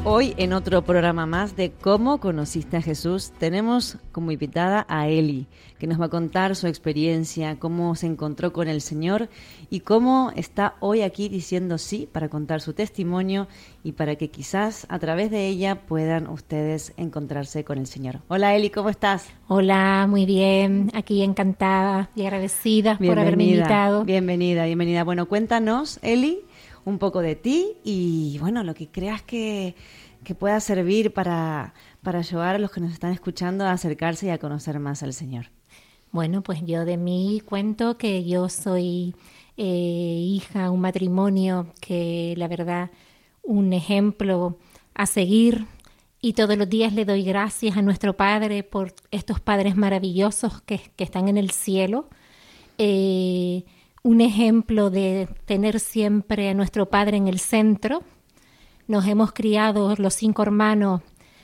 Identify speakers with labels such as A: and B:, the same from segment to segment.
A: Hoy en otro programa más de Cómo conociste a Jesús tenemos como invitada a Eli, que nos va a contar su experiencia, cómo se encontró con el Señor y cómo está hoy aquí diciendo sí para contar su testimonio y para que quizás a través de ella puedan ustedes encontrarse con el Señor. Hola Eli, ¿cómo estás?
B: Hola, muy bien, aquí encantada y agradecida por haberme invitado.
A: Bienvenida. Bueno, cuéntanos, Eli, un poco de ti y bueno, lo que creas que pueda servir para ayudar a los que nos están escuchando a acercarse y a conocer más al Señor.
B: Bueno, pues yo de mí cuento que yo soy hija, un matrimonio que la verdad, un ejemplo a seguir, y todos los días le doy gracias a nuestro Padre por estos padres maravillosos que están en el cielo. Un ejemplo de tener siempre a nuestro Padre en el centro. Nos hemos criado los 5 hermanos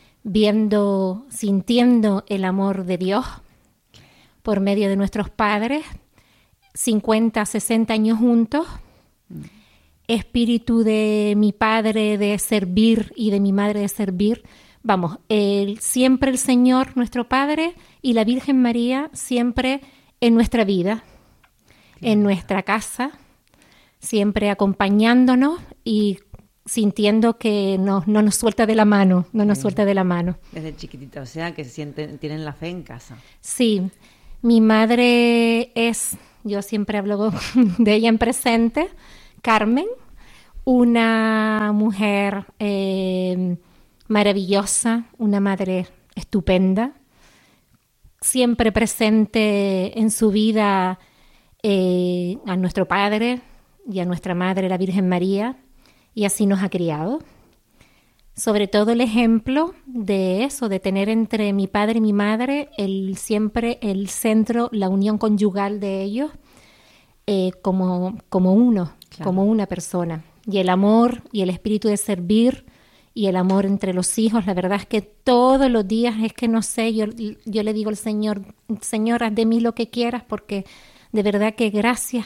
B: sintiendo el amor de Dios por medio de nuestros padres, 50, 60 años juntos. Espíritu de mi padre de servir y de mi madre de servir. Vamos, siempre el Señor, nuestro Padre, y la Virgen María siempre en nuestra vida, en nuestra casa, siempre acompañándonos y sintiendo que no nos suelta de la mano, suelta de la mano.
A: Desde chiquitita, o sea, que tienen la fe en casa.
B: Sí, mi madre yo siempre hablo de ella en presente, Carmen, una mujer maravillosa, una madre estupenda, siempre presente en su vida a nuestro Padre y a nuestra Madre, la Virgen María, y así nos ha criado. Sobre todo el ejemplo de eso, de tener entre mi padre y mi madre siempre el centro, la unión conyugal de ellos, como uno, claro, como una persona. Y el amor y el espíritu de servir y el amor entre los hijos, la verdad es que todos los días es que no sé, yo le digo al Señor, Señor, haz de mí lo que quieras, porque de verdad que gracias.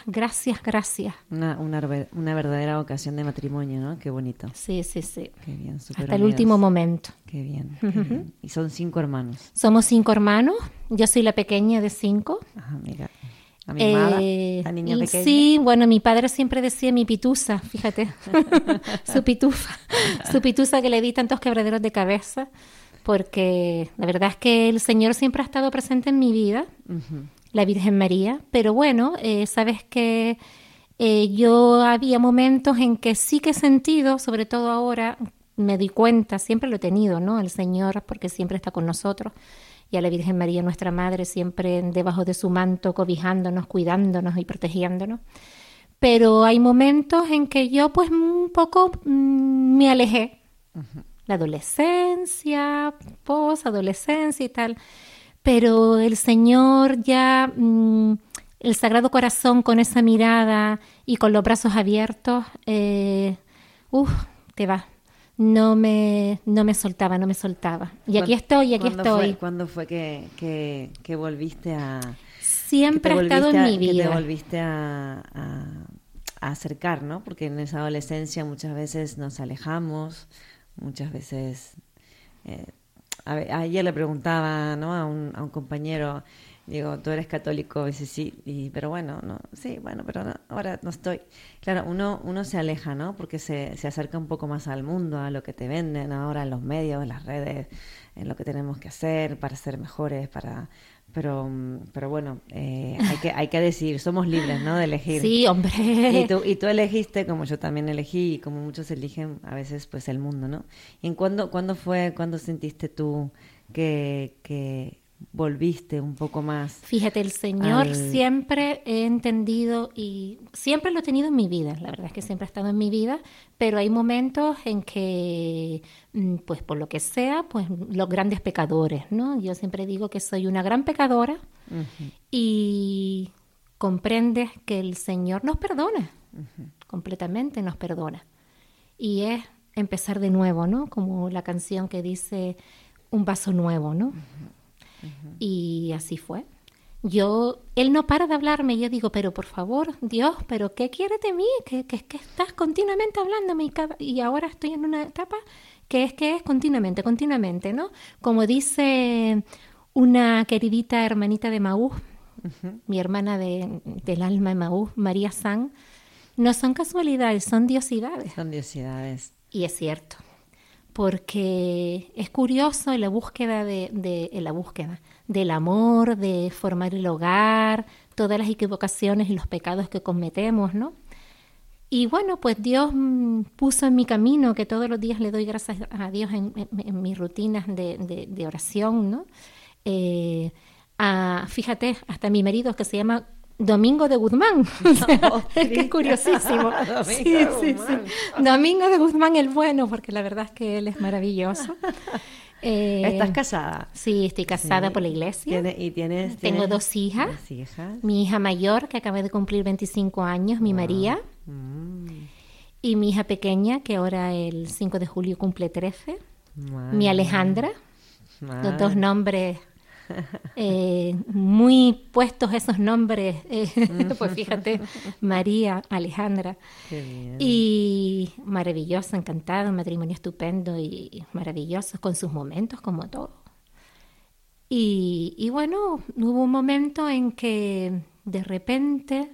A: Una verdadera vocación de matrimonio, ¿no? Qué bonito.
B: Sí.
A: Qué bien, súper
B: hasta
A: unidas.
B: El último momento.
A: Qué bien, qué bien. Y son 5 hermanos.
B: Somos 5 hermanos, yo soy la pequeña de 5.
A: Ajá, mira. La mimada, la niña pequeña.
B: Sí, bueno, mi padre siempre decía mi pitusa, fíjate, su pitusa que le di tantos quebraderos de cabeza, porque la verdad es que el Señor siempre ha estado presente en mi vida, la Virgen María, pero bueno, sabes que yo había momentos en que sí que he sentido, sobre todo ahora, me di cuenta, siempre lo he tenido, ¿no? El Señor, porque siempre está con nosotros, y a la Virgen María, nuestra Madre, siempre debajo de su manto, cobijándonos, cuidándonos y protegiéndonos. Pero hay momentos en que yo pues un poco me alejé. La adolescencia, posadolescencia y tal. Pero el Señor ya, el Sagrado Corazón con esa mirada y con los brazos abiertos, te va. No me soltaba. Y aquí estoy.
A: ¿Cuándo fue que volviste a...?
B: Siempre ha estado en mi vida.
A: Que te volviste a acercar, ¿no? Porque en esa adolescencia muchas veces nos alejamos, muchas veces... ayer le preguntaba, ¿no? a un compañero, digo, ¿tú eres católico? Y dice, sí, pero bueno, no, sí, bueno, pero no, ahora no estoy. Claro, uno se aleja, ¿no? Porque se acerca un poco más al mundo, a lo que te venden ahora en los medios, en las redes, en lo que tenemos que hacer para ser mejores, pero bueno, hay que decidir, somos libres, ¿no? De elegir.
B: Sí, hombre.
A: Y tú elegiste, como yo también elegí, y como muchos eligen a veces, pues el mundo, ¿no? ¿Y cuándo sentiste tú que volviste un poco más?
B: Fíjate, el Señor siempre he entendido y siempre lo he tenido en mi vida, la verdad es que siempre ha estado en mi vida, pero hay momentos en que, pues por lo que sea, pues los grandes pecadores, ¿no? Yo siempre digo que soy una gran pecadora y comprendes que el Señor nos perdona, completamente nos perdona. Y es empezar de nuevo, ¿no? Como la canción que dice un vaso nuevo, ¿no? Y así fue. Él no para de hablarme. Yo digo, pero por favor, Dios, ¿pero qué quieres de mí? Que estás continuamente hablándome y ahora estoy en una etapa que es continuamente, ¿no? Como dice una queridita hermanita de Maús, mi hermana del alma de Maús, María San, no son casualidades, son diosidades.
A: Son diosidades.
B: Y es cierto, porque es curioso en la búsqueda del amor, de formar el hogar, todas las equivocaciones y los pecados que cometemos, ¿no? Y bueno, pues Dios puso en mi camino, que todos los días le doy gracias a Dios en mis rutinas de oración, ¿no? Fíjate, hasta mi marido, que se llama Domingo de Guzmán. Es que es curiosísimo. Sí. Domingo de Guzmán el bueno, porque la verdad es que él es maravilloso.
A: ¿Estás casada?
B: Sí, estoy casada por la iglesia. Tengo 2 hijas. Mi hija mayor, que acaba de cumplir 25 años, mi María. Y mi hija pequeña, que ahora el 5 de julio cumple 13. Mi Alejandra. Los 2 nombres... muy puestos esos nombres, pues fíjate, María, Alejandra.
A: Qué bien.
B: Y maravillosa, encantada, un matrimonio estupendo y maravilloso, con sus momentos como todo. Y bueno, hubo un momento en que de repente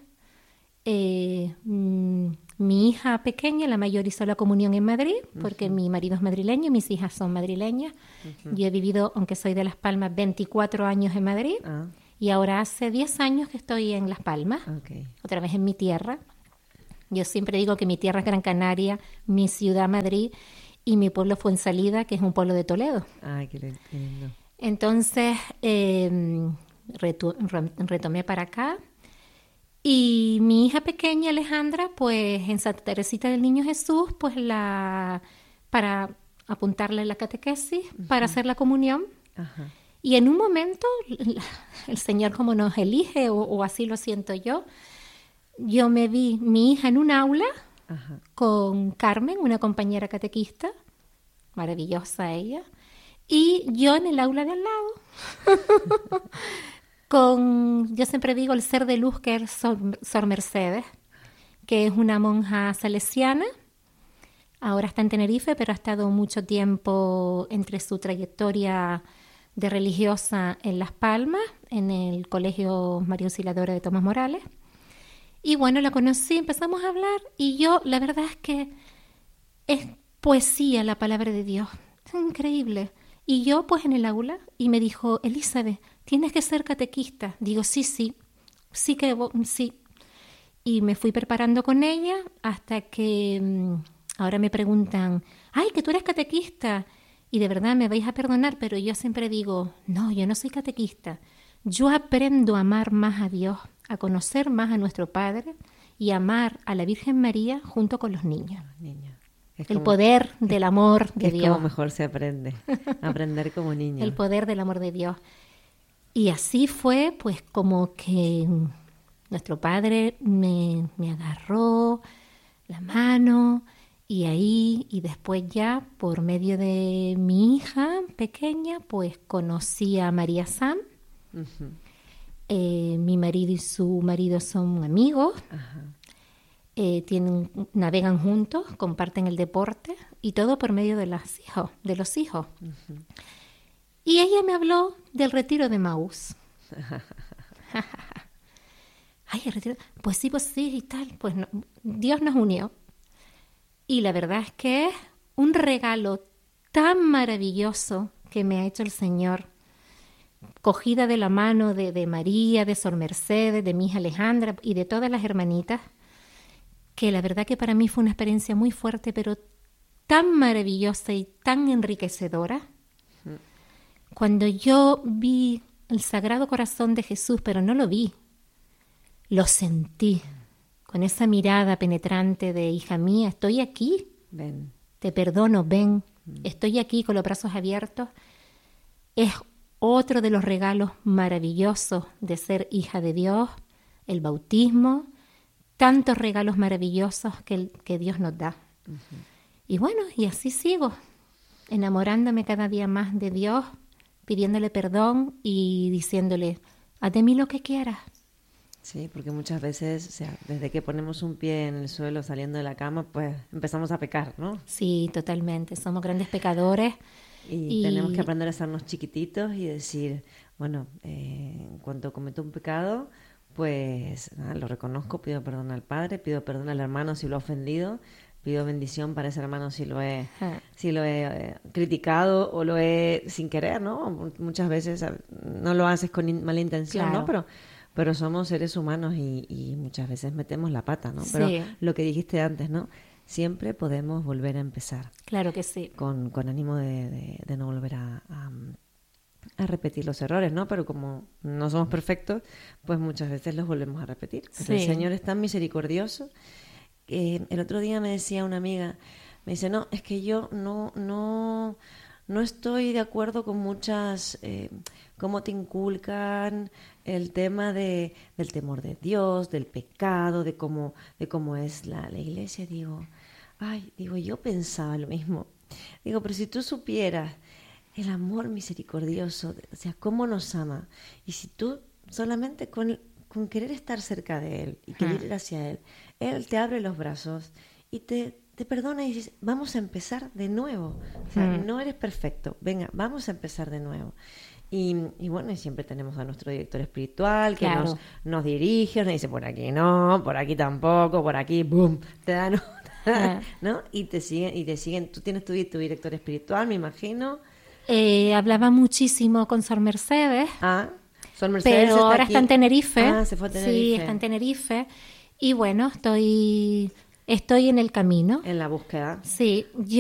B: mi hija pequeña, la mayor, hizo la comunión en Madrid, porque mi marido es madrileño, mis hijas son madrileñas. Yo he vivido, aunque soy de Las Palmas, 24 años en Madrid. Y ahora hace 10 años que estoy en Las Palmas, otra vez en mi tierra. Yo siempre digo que mi tierra es Gran Canaria, mi ciudad Madrid y mi pueblo Fuensalida, que es un pueblo de Toledo.
A: Ay, qué lindo.
B: Entonces retomé para acá. Y mi hija pequeña, Alejandra, pues en Santa Teresita del Niño Jesús, pues para apuntarle la catequesis, para hacer la comunión. Y en un momento, el Señor como nos elige, o así lo siento yo me vi mi hija en un aula con Carmen, una compañera catequista, maravillosa ella, y yo en el aula de al lado. Yo siempre digo el ser de luz que es Sor Mercedes, que es una monja salesiana, ahora está en Tenerife, pero ha estado mucho tiempo entre su trayectoria de religiosa en Las Palmas, en el Colegio María Auxiliadora de Tomás Morales. Y bueno, la conocí, empezamos a hablar, y yo, la verdad es que es poesía la palabra de Dios, es increíble. Y yo pues en el aula, y me dijo, Elizabeth, tienes que ser catequista. Digo, sí. Y me fui preparando con ella hasta que ahora me preguntan, ay, que tú eres catequista. Y de verdad me vais a perdonar, pero yo siempre digo, no, yo no soy catequista. Yo aprendo a amar más a Dios, a conocer más a nuestro Padre y a amar a la Virgen María junto con los niños. El poder del amor de Dios.
A: Es como mejor se aprende, aprender como niño.
B: El poder del amor de Dios. Y así fue, pues como que nuestro Padre me agarró la mano y después ya por medio de mi hija pequeña, pues conocí a María Sam. Mi marido y su marido son amigos. Navegan juntos, comparten el deporte y todo por medio de los hijos. Y ella me habló del retiro de Maús. Ay, el retiro. Pues sí, y tal. Pues no, Dios nos unió. Y la verdad es que es un regalo tan maravilloso que me ha hecho el Señor. Cogida de la mano de María, de Sor Mercedes, de mi hija Alejandra y de todas las hermanitas, que la verdad que para mí fue una experiencia muy fuerte, pero tan maravillosa y tan enriquecedora. Cuando yo vi el Sagrado Corazón de Jesús, pero no lo vi, lo sentí, con esa mirada penetrante de, hija mía, estoy aquí,
A: ven,
B: te perdono, ven, estoy aquí con los brazos abiertos. Es otro de los regalos maravillosos de ser hija de Dios, el bautismo, tantos regalos maravillosos que Dios nos da. Y bueno, y así sigo, enamorándome cada día más de Dios, pidiéndole perdón y diciéndole, haz de mí lo que quieras.
A: Sí, porque muchas veces, o sea, desde que ponemos un pie en el suelo saliendo de la cama, pues empezamos a pecar, ¿no?
B: Sí, totalmente. Somos grandes pecadores.
A: Y tenemos que aprender a hacernos chiquititos y decir, bueno, en cuanto cometo un pecado, pues lo reconozco, pido perdón al Padre, pido perdón al hermano si lo he ofendido, pido bendición para ese hermano si lo he criticado o lo he sin querer, ¿no? Muchas veces no lo haces con mala intención,
B: Claro.
A: ¿no? Pero somos seres humanos y muchas veces metemos la pata, ¿no?
B: Sí.
A: Pero lo que dijiste antes, ¿no? Siempre podemos volver a empezar.
B: Claro que sí.
A: Con ánimo de no volver a repetir los errores, ¿no? Pero como no somos perfectos, pues muchas veces los volvemos a repetir. Pero
B: Sí.
A: el Señor es tan misericordioso. El otro día me decía una amiga, me dice, no, es que yo no estoy de acuerdo con muchas, cómo te inculcan el tema del temor de Dios, del pecado, de cómo es la iglesia. Digo, yo pensaba lo mismo. Digo, pero si tú supieras el amor misericordioso, o sea, cómo nos ama, y si tú solamente con querer estar cerca de Él y querer ir hacia Él te abre los brazos y te perdona y dices, vamos a empezar de nuevo. O sea, no eres perfecto, venga, vamos a empezar de nuevo. Y bueno, y siempre tenemos a nuestro director espiritual que
B: Claro.
A: nos dirige, nos dice, por aquí no, por aquí tampoco, por aquí, boom, te dan otra, ¿no? Y te siguen, tú tienes tu director espiritual, me imagino.
B: Hablaba muchísimo con Sor Mercedes,
A: Sor Mercedes
B: pero
A: está
B: ahora
A: aquí.
B: está en Tenerife.
A: Se fue a Tenerife.
B: Sí, está en Tenerife. Y bueno, estoy en el camino.
A: En la búsqueda.
B: Sí,